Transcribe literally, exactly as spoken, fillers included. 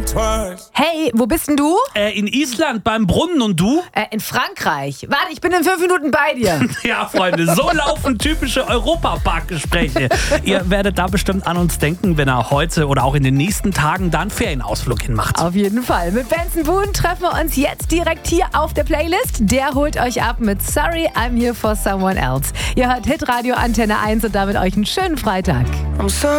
Hey, wo bist denn du? Äh, in Island beim Brunnen und du? Äh, in Frankreich. Warte, ich bin in fünf Minuten bei dir. Ja, Freunde, so laufen typische Europapark-Gespräche. Ihr werdet da bestimmt an uns denken, wenn er heute oder auch in den nächsten Tagen da einen Ferienausflug hinmacht. Auf jeden Fall. Mit Benson Boone treffen wir uns jetzt direkt hier auf der Playlist. Der holt euch ab mit Sorry, I'm Here for Someone Else. Ihr hört Hitradio Antenne eins und damit euch einen schönen Freitag. I'm sorry.